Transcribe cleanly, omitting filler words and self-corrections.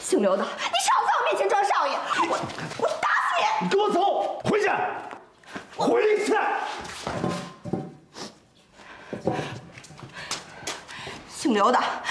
姓刘的，你少在我面前装少爷！我打死你！ 你给我走，回去，回去！ 姓刘的，